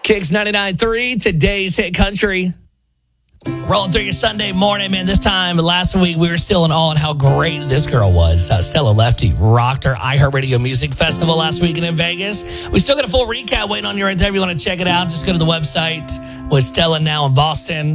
Kicks 99.3, today's hit country. Rolling through your Sunday morning, man. This time last week, we were still in awe at how great this girl was. Stella Lefty rocked her iHeartRadio Music Festival last weekend in Vegas. We still got a full recap waiting on you right there. If you want to check it out, just go to the website with Stella Now in Boston.